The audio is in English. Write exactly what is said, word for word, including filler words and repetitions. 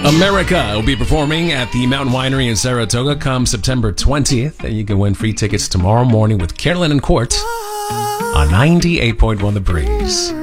America will be performing at the Mountain Winery in Saratoga come September twentieth. And you can win free tickets tomorrow morning with Carolyn and Court on ninety-eight point one The Breeze.